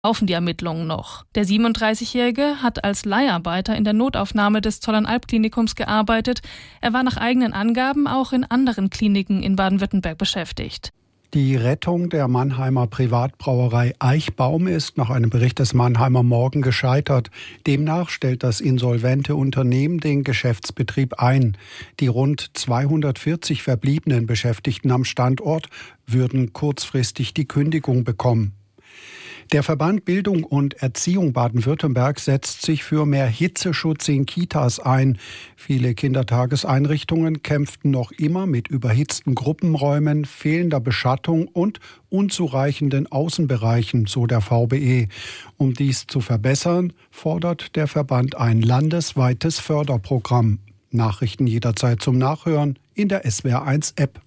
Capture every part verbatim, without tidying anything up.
laufen die Ermittlungen noch. Der siebenunddreißigjährige hat als Leiharbeiter in der Notaufnahme des Zollernalb-Klinikums gearbeitet. Er war nach eigenen Angaben auch in anderen Kliniken in Baden-Württemberg beschäftigt. Die Rettung der Mannheimer Privatbrauerei Eichbaum ist nach einem Bericht des Mannheimer Morgen gescheitert. Demnach stellt das insolvente Unternehmen den Geschäftsbetrieb ein. Die rund zweihundertvierzig verbliebenen Beschäftigten am Standort würden kurzfristig die Kündigung bekommen. Der Verband Bildung und Erziehung Baden-Württemberg setzt sich für mehr Hitzeschutz in Kitas ein. Viele Kindertageseinrichtungen kämpften noch immer mit überhitzten Gruppenräumen, fehlender Beschattung und unzureichenden Außenbereichen, so der V B E. Um dies zu verbessern, fordert der Verband ein landesweites Förderprogramm. Nachrichten jederzeit zum Nachhören in der S W R eins App.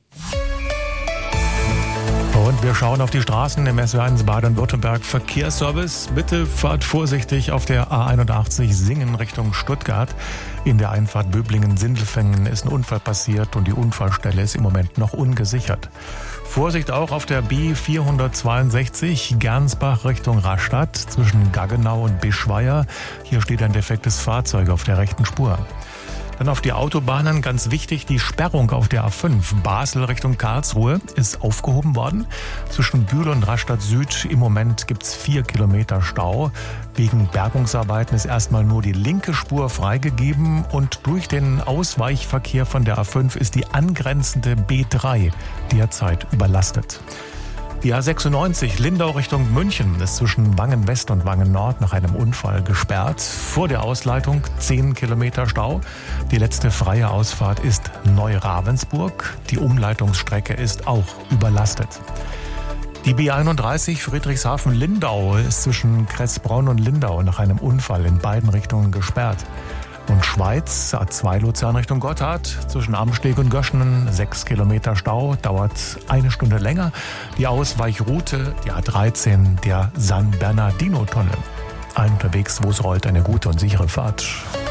Und wir schauen auf die Straßen im S W R eins Baden-Württemberg Verkehrsservice. Bitte fahrt vorsichtig auf der A einundachtzig Singen Richtung Stuttgart. In der Einfahrt Böblingen-Sindelfingen ist ein Unfall passiert und die Unfallstelle ist im Moment noch ungesichert. Vorsicht auch auf der B vierhundertzweiundsechzig Gernsbach Richtung Rastatt zwischen Gaggenau und Bischweier. Hier steht ein defektes Fahrzeug auf der rechten Spur. Dann auf die Autobahnen, ganz wichtig, die Sperrung auf der A fünf Basel Richtung Karlsruhe ist aufgehoben worden. Zwischen Bühl und Rastatt Süd im Moment gibt's vier Kilometer Stau. Wegen Bergungsarbeiten ist erstmal nur die linke Spur freigegeben und durch den Ausweichverkehr von der A fünf ist die angrenzende B drei derzeit überlastet. Die A sechsundneunzig Lindau Richtung München ist zwischen Wangen West und Wangen Nord nach einem Unfall gesperrt. Vor der Ausleitung zehn Kilometer Stau. Die letzte freie Ausfahrt ist Neu-Ravensburg. Die Umleitungsstrecke ist auch überlastet. Die B einunddreißig Friedrichshafen-Lindau ist zwischen Kressbronn und Lindau nach einem Unfall in beiden Richtungen gesperrt. Und Schweiz, A zwei Luzern Richtung Gotthard, zwischen Amsteg und Göschenen, sechs Kilometer Stau, dauert eine Stunde länger. Die Ausweichroute, die A dreizehn, der San Bernardino-Tunnel. Allen unterwegs, wo es rollt, eine gute und sichere Fahrt.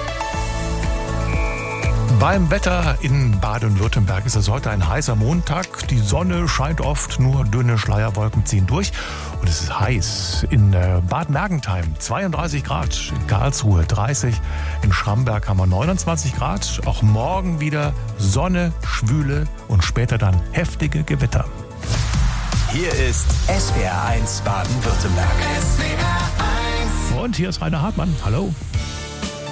Beim Wetter in Baden-Württemberg ist es heute ein heißer Montag. Die Sonne scheint oft, nur dünne Schleierwolken ziehen durch. Und es ist heiß. In Bad Mergentheim zweiunddreißig Grad, in Karlsruhe dreißig, in Schramberg haben wir neunundzwanzig Grad. Auch morgen wieder Sonne, Schwüle und später dann heftige Gewitter. Hier ist S W R eins Baden-Württemberg. S W R eins. Und hier ist Rainer Hartmann. Hallo.